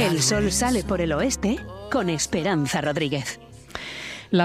El sol sale por el oeste con Esperanza Rodríguez. La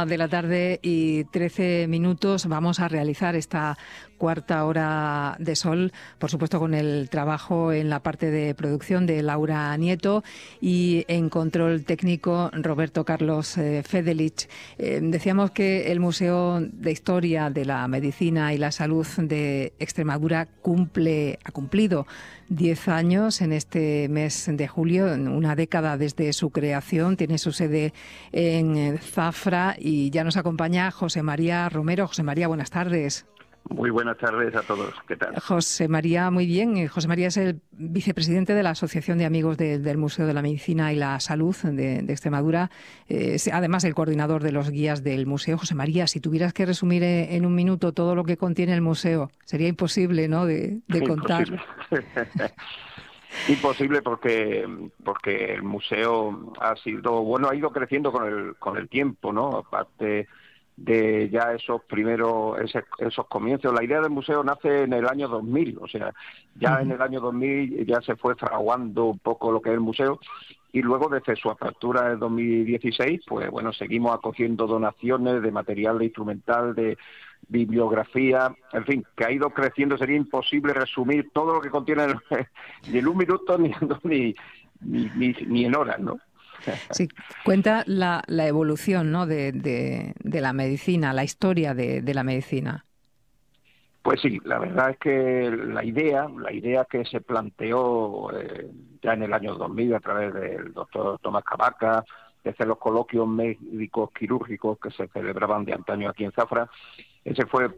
1:13 vamos a realizar esta cuarta hora de sol, por supuesto con el trabajo en la parte de producción de Laura Nieto y en control técnico Roberto Carlos Fedelich. Decíamos que el Museo de Historia de la Medicina y la Salud de Extremadura ha cumplido 10 años en este mes de julio, una década desde su creación. Tiene su sede en Zafra y ya nos acompaña José María Romero. José María, buenas tardes. Muy buenas tardes a todos. ¿Qué tal? José María, muy bien. José María es el vicepresidente de la Asociación de Amigos del Museo de la Medicina y la Salud de Extremadura. Además, el coordinador de los guías del museo. José María, si tuvieras que resumir en un minuto todo lo que contiene el museo, sería imposible, ¿no?, de contar. Imposible porque el museo ha ido creciendo con el tiempo, ¿no? Aparte de ya esos comienzos. La idea del museo nace en el año 2000, o sea, ya en el año 2000 ya se fue fraguando un poco lo que es el museo, y luego desde su apertura en 2016, pues bueno, seguimos acogiendo donaciones de material de instrumental, de bibliografía, en fin, que ha ido creciendo. Sería imposible resumir todo lo que contiene ni en un minuto ni en horas, ¿no? Sí, cuenta la evolución, ¿no?, de la medicina, la historia de la medicina. Pues sí, la verdad es que la idea que se planteó ya en el año 2000 a través del doctor Tomás Cavaca, desde los coloquios médicos quirúrgicos que se celebraban de antaño aquí en Zafra, ese fue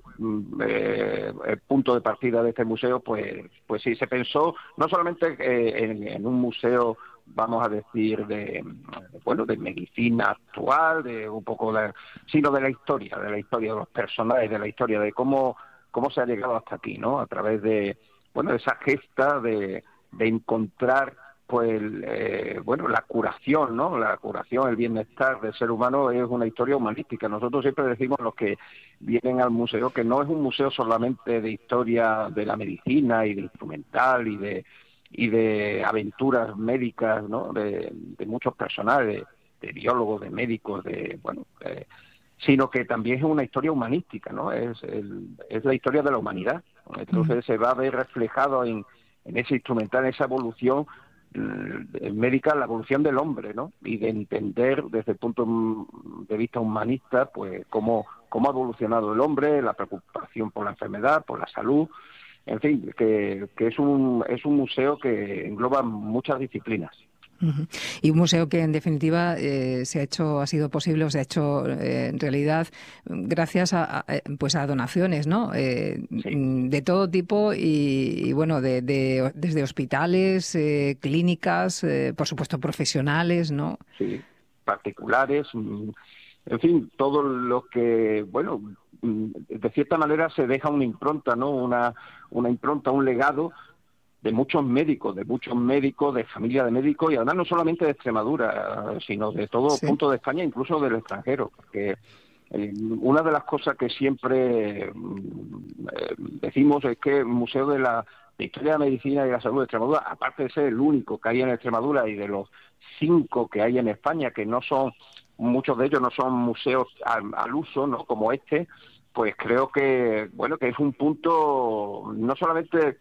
el punto de partida de este museo. Pues sí, se pensó no solamente en un museo, vamos a decir, de medicina actual, sino de la historia de los personajes, de la historia de cómo se ha llegado hasta aquí, ¿no? A través de esa gesta de encontrar la curación, ¿no? La curación, el bienestar del ser humano es una historia humanística. Nosotros siempre decimos, los que vienen al museo, que no es un museo solamente de historia de la medicina y de instrumental y de aventuras médicas, ¿no?, de muchos personajes, de biólogos, de médicos, sino que también es una historia humanística, ¿no? Es la historia de la humanidad. Entonces se va a ver reflejado en ese instrumental, en esa evolución médica, la evolución del hombre, ¿no? Y de entender desde el punto de vista humanista, pues cómo ha evolucionado el hombre, la preocupación por la enfermedad, por la salud, en fin, que es un museo que engloba muchas disciplinas. Y un museo que en definitiva se ha hecho en realidad gracias a donaciones, ¿no? Sí. De todo tipo y bueno, desde hospitales, clínicas, por supuesto profesionales, ¿no? Sí, particulares, en fin, todo lo que, de cierta manera se deja una impronta, ¿no? Una impronta, un legado de muchos médicos, de familia de médicos, y además no solamente de Extremadura, sino de todo punto de España, incluso del extranjero, porque una de las cosas que siempre decimos es que el Museo de Historia de la Medicina y la Salud de Extremadura, aparte de ser el único que hay en Extremadura y de los 5 que hay en España, que muchos de ellos no son museos al uso, ¿no?, como este, pues creo que es un punto no solamente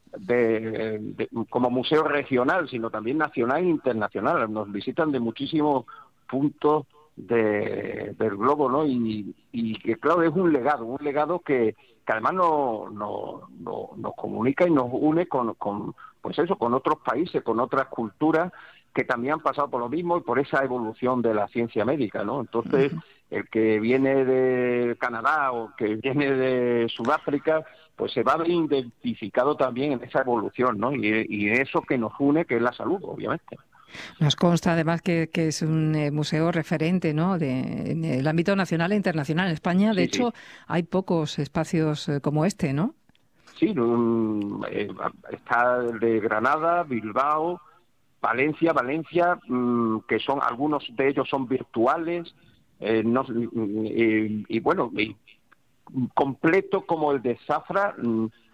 como museo regional, sino también nacional e internacional. Nos visitan de muchísimos puntos del globo, ¿no? Y que claro, es un legado que además nos comunica y nos une con otros países, con otras culturas que también han pasado por lo mismo y por esa evolución de la ciencia médica, ¿no? Entonces, el que viene de Canadá o que viene de Sudáfrica, pues se va a ver identificado también en esa evolución, ¿no? Y eso que nos une, que es la salud, obviamente. Nos consta además que es un museo referente, ¿no?, en el ámbito nacional e internacional. En España, de hecho, hay pocos espacios como este, ¿no? Sí, está el de Granada, Bilbao, Valencia, que algunos de ellos son virtuales, completo como el de Zafra,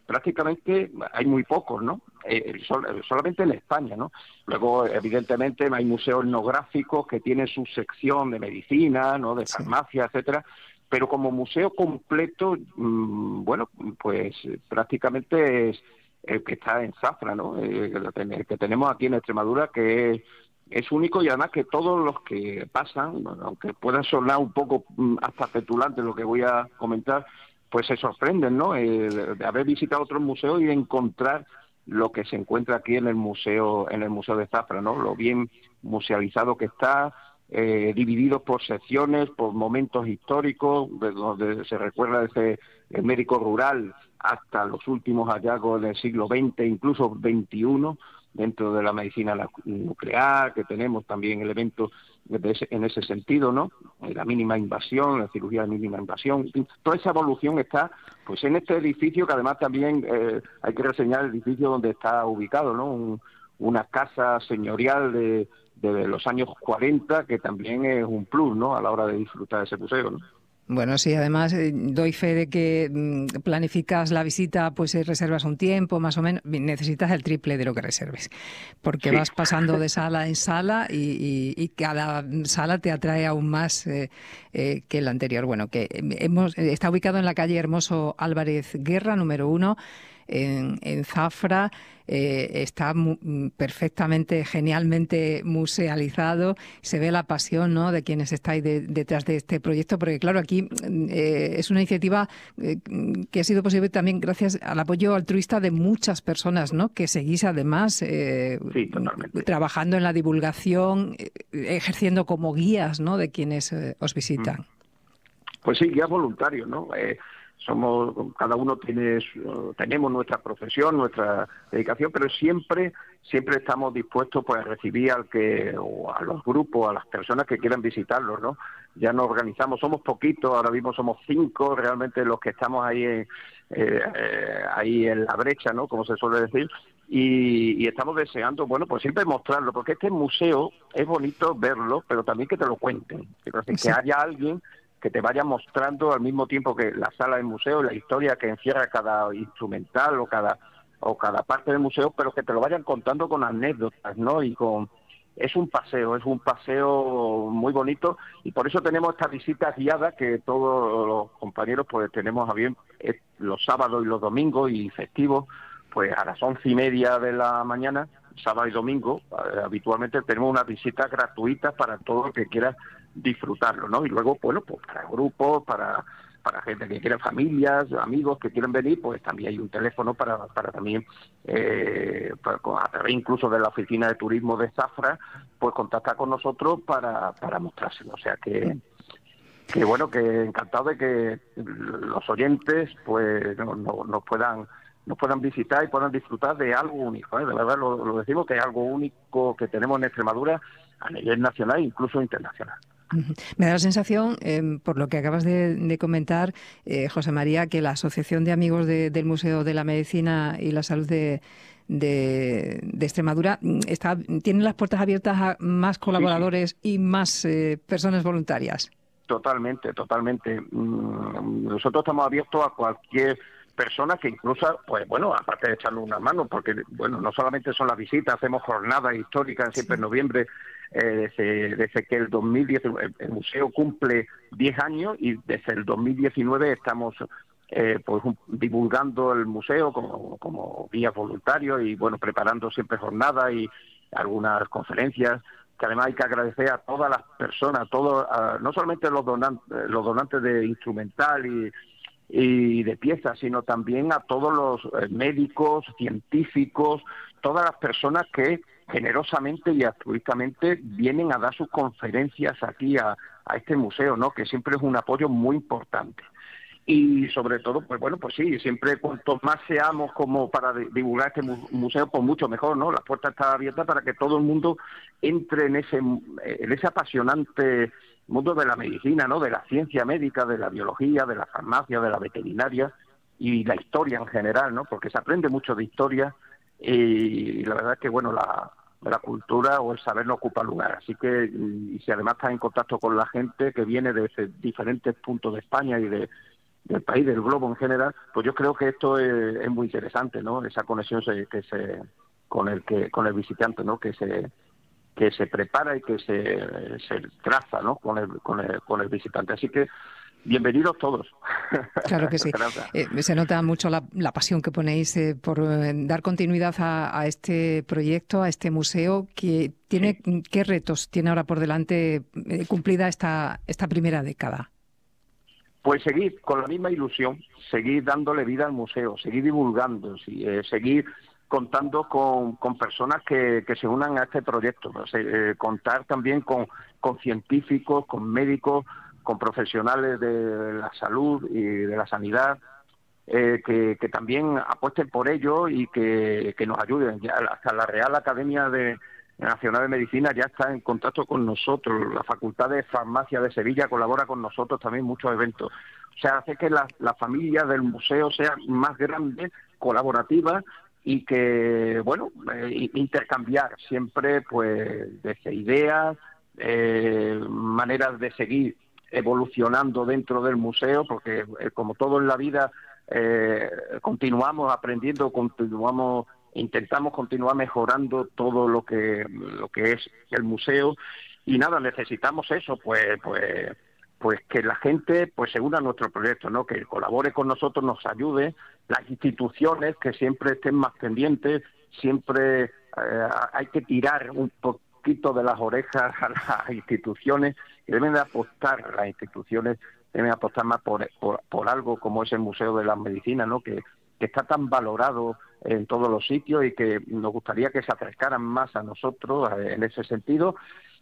prácticamente hay muy pocos, ¿no? Solamente en España, ¿no? Luego, evidentemente, hay museos etnográficos que tienen su sección de medicina, ¿no? De farmacia, etcétera, pero como museo completo, bueno, pues prácticamente es el que está en Zafra, ¿no? El que tenemos aquí en Extremadura, que es único, y además que todos los que pasan, bueno, aunque pueda sonar un poco hasta petulante lo que voy a comentar, pues se sorprenden, ¿no? De haber visitado otros museos y de encontrar lo que se encuentra aquí en el museo de Zafra, ¿no? Lo bien musealizado que está, divididos por secciones, por momentos históricos, donde se recuerda desde el médico rural hasta los últimos hallazgos del siglo XX, incluso XXI, dentro de la medicina nuclear, que tenemos también elementos en ese sentido, ¿no? La mínima invasión, la cirugía de mínima invasión, en fin, toda esa evolución está pues en este edificio, que además también hay que reseñar el edificio donde está ubicado, ¿no? Una casa señorial de los años 40, que también es un plus, ¿no? A la hora de disfrutar de ese museo, ¿no? Bueno, sí, además doy fe de que planificas la visita, pues reservas un tiempo, más o menos, necesitas el triple de lo que reserves, porque Sí. vas pasando de sala en sala y cada sala te atrae aún más que la anterior. Bueno, que está ubicado en la calle Hermoso Álvarez Guerra, número 1, en Zafra. Está perfectamente, genialmente musealizado. Se ve la pasión, ¿no?, de quienes estáis detrás de este proyecto, porque claro, aquí es una iniciativa que ha sido posible también gracias al apoyo altruista de muchas personas, ¿no?, que seguís además Sí, totalmente. trabajando en la divulgación, ejerciendo como guías, ¿no?, de quienes os visitan. Pues sí, guías voluntarios, ¿no? Cada uno tenemos nuestra profesión, nuestra dedicación, pero siempre estamos dispuestos, pues, a recibir o a los grupos, a las personas que quieran visitarlos, ¿no? Ya nos organizamos, somos poquitos, ahora mismo somos 5 realmente los que estamos ahí en la brecha, ¿no?, como se suele decir, y estamos deseando, bueno, pues siempre mostrarlo, porque este museo es bonito verlo, pero también que te lo cuenten, que haya alguien que te vaya mostrando al mismo tiempo que la sala del museo, la historia que encierra cada instrumental o cada parte del museo, pero que te lo vayan contando con anécdotas, ¿no? Es un paseo muy bonito, y por eso tenemos estas visitas guiadas que todos los compañeros pues tenemos a bien los sábados y los domingos y festivos, pues a las 11:30 de la mañana, sábado y domingo, habitualmente tenemos unas visitas gratuitas para todo el que quiera disfrutarlo, ¿no? Y luego, bueno, pues para grupos, para gente que quiera, familias, amigos que quieren venir, pues también hay un teléfono para también, a través incluso de la oficina de turismo de Zafra, pues contactar con nosotros para mostrárselo. O sea que bueno, que encantado de que los oyentes pues nos puedan visitar y puedan disfrutar de algo único, ¿eh? De verdad lo decimos, que es algo único que tenemos en Extremadura a nivel nacional e incluso internacional. Me da la sensación, por lo que acabas de comentar, José María, que la Asociación de Amigos del Museo de la Medicina y la Salud de Extremadura tiene las puertas abiertas a más colaboradores y más personas voluntarias. Totalmente. Nosotros estamos abiertos a cualquier persona que incluso, pues bueno, aparte de echarle una mano, porque bueno, no solamente son las visitas, hacemos jornadas históricas siempre en noviembre, desde que el 2019 el museo cumple 10 años, y desde el 2019 estamos pues divulgando el museo como guías voluntarios, y bueno, preparando siempre jornadas y algunas conferencias, que además hay que agradecer a todas las personas, no solamente los donantes de instrumental y de piezas, sino también a todos los médicos, científicos, todas las personas que generosamente y altruistamente vienen a dar sus conferencias aquí a este museo, ¿no?, que siempre es un apoyo muy importante. Y sobre todo, pues bueno, pues sí, siempre cuanto más seamos como para divulgar este museo, pues mucho mejor, ¿no? La puerta está abierta para que todo el mundo entre en ese apasionante mundo de la medicina, ¿no?, de la ciencia médica, de la biología, de la farmacia, de la veterinaria y la historia en general, ¿no?, porque se aprende mucho de historia, y la verdad es que, bueno, la cultura o el saber no ocupa lugar. Así que, y si además estás en contacto con la gente que viene de diferentes puntos de España y del país, del globo en general, pues yo creo que esto es muy interesante, ¿no? Esa conexión con el visitante, ¿no? Que se prepara y que se traza, ¿no? con el visitante. Así que bienvenidos todos. Claro que sí. Se nota mucho la pasión que ponéis por dar continuidad a este proyecto, a este museo, que tiene, sí. ¿Qué retos tiene ahora por delante cumplida esta primera década? Pues seguir con la misma ilusión, seguir dándole vida al museo, seguir divulgando, seguir contando con personas que se unan a este proyecto, ¿no? Contar también con científicos, con médicos, con profesionales de la salud y de la sanidad, que también apuesten por ello y que nos ayuden. Ya hasta la Real Academia Nacional de Medicina ya está en contacto con nosotros, la Facultad de Farmacia de Sevilla colabora con nosotros también en muchos eventos. O sea, hace que la familia del museo sea más grande, colaborativa, y que, bueno, intercambiar siempre, pues, desde ideas, maneras de seguir evolucionando dentro del museo, porque como todo en la vida, continuamos aprendiendo, intentamos continuar mejorando todo lo que es el museo, y nada, necesitamos eso, pues que la gente pues se una a nuestro proyecto, ¿no? Que colabore con nosotros, nos ayude, las instituciones que siempre estén más pendientes, siempre hay que tirar un poquito de las orejas a las instituciones, y deben de apostar, las instituciones deben apostar más por algo como es el Museo de la Medicina, ¿no? Que está tan valorado en todos los sitios y que nos gustaría que se acercaran más a nosotros en ese sentido,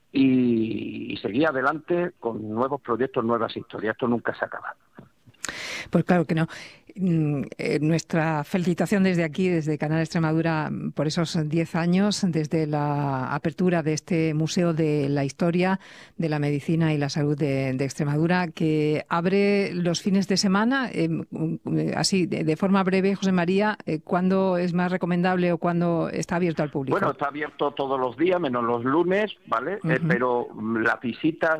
y seguir adelante con nuevos proyectos, nuevas historias. Esto nunca se acaba. Pues claro que no. Nuestra felicitación desde aquí, desde Canal Extremadura, por esos 10 años, desde la apertura de este Museo de la Historia, de la Medicina y la Salud de Extremadura, que abre los fines de semana. Así, de forma breve, José María, ¿cuándo es más recomendable o cuándo está abierto al público? Bueno, está abierto todos los días, menos los lunes, ¿vale? Pero las visitas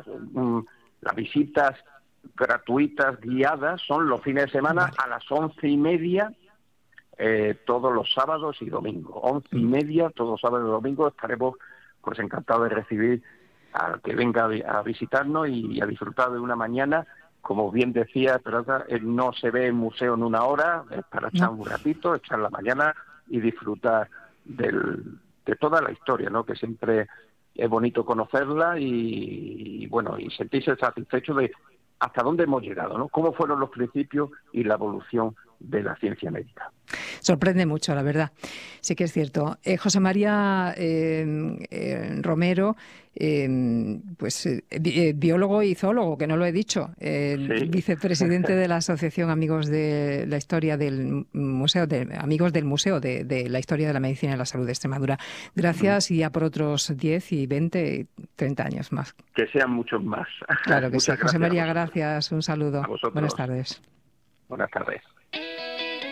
gratuitas, guiadas, son los fines de semana, vale, a las 11:30, todos los sábados y domingos. 11:30, todos los sábados y domingos. Estaremos pues encantados de recibir al que venga a visitarnos y a disfrutar de una mañana. Como bien decía Esperanza, no se ve el museo en una hora, es para echar un ratito, echar la mañana y disfrutar de toda la historia, ¿no? Que siempre es bonito conocerla y bueno, y sentirse satisfecho de hasta dónde hemos llegado, ¿no? Cómo fueron los principios y la evolución de la ciencia médica. Sorprende mucho, la verdad. Sí que es cierto. José María Romero, biólogo y zoólogo, que no lo he dicho, sí. Vicepresidente de la Asociación Amigos de la Historia del Museo, Amigos del Museo de la Historia de la Medicina y la Salud de Extremadura. Gracias, y ya por otros 10 y 20, 30 años más. Que sean muchos más. Claro que sí. José María, gracias. Un saludo. A vosotros. Buenas tardes. Buenas tardes.